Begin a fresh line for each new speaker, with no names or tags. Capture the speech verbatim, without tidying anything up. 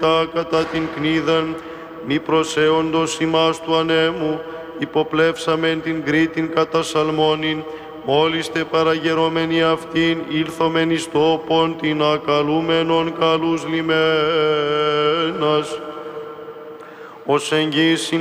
κατά την κνίδαν, μη προσέοντος ημάς του ανέμου, υποπλεύσαμεν την Κρήτην κατά Σαλμόνην, μόλις τε παραγερώμενοι αυτήν, ήλθομεν εις τόπον την ακαλούμενον καλούς λιμένας, ως εγγύσιν